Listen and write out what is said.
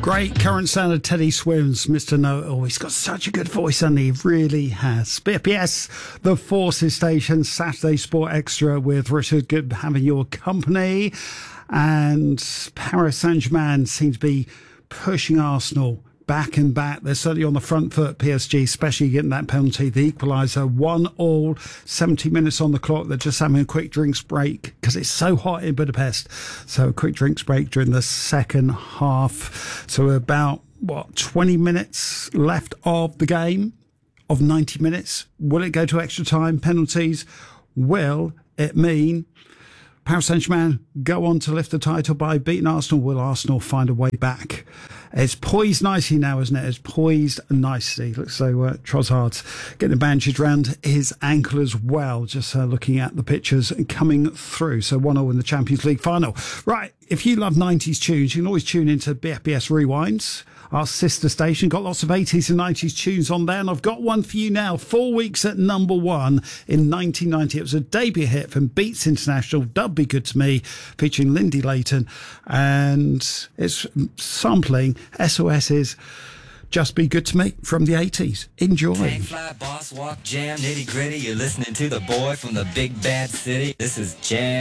Great current sound of Teddy Swims, Mr. Know-It-All. He's got such a good voice, and he really has. BFBS, the Forces Station, Saturday Sport Extra with Richard. Good having your company. And Paris Saint-Germain seem to be pushing Arsenal back and back. They're certainly on the front foot, PSG, especially getting that penalty, the equaliser. 1-1, 70 minutes on the clock. They're just having a quick drinks break because it's so hot in Budapest. So a quick drinks break during the second half. So about, 20 minutes left of the game, of 90 minutes. Will it go to extra time, penalties? Will it mean Paris Saint-Germain go on to lift the title by beating Arsenal? Will Arsenal find a way back? It's poised nicely now, isn't it? It's poised nicely. Looks so Trossard's getting a bandage around his ankle as well, just looking at the pictures coming through. So 1-0 in the Champions League final. Right, if you love 90s tunes, you can always tune into BFBS Rewinds, our sister station. Got lots of 80s and 90s tunes on there, and I've got one for you now. 4 weeks at number one in 1990. It was a debut hit from Beats International, Dub Be Good to Me, featuring Lindy Layton, and it's sampling SOS's Just Be Good to Me from the 80s. Enjoy. Tank fly, boss walk, jam, nitty gritty. You're listening to the boy from the big bad city. This is Jam.